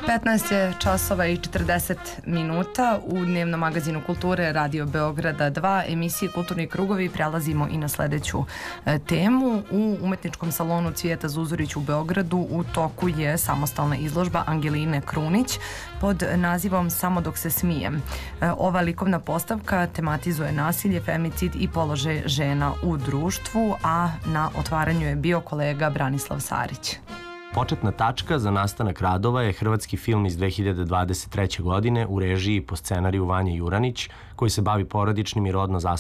15 je časova i 40 minuta u dnevnom magazinu kulture Radio Beograda 2, emisiji Kulturni krugovi. Prelazimo i na sledeću temu. U umetničkom salonu Cvijeta Zuzorić u Beogradu u toku je samostalna izložba Angeline Krunić pod nazivom Samo dok se smijem. Ova likovna postavka tematizuje nasilje, femicid i položaj žena u društvu, a na otvaranju je bio kolega Branislav Sarić. Početna tačka za nastanak radova je hrvatski film iz 2023. godine u režiji po scenariju Vanje Juranić, koji se bavi porodičnim i rodno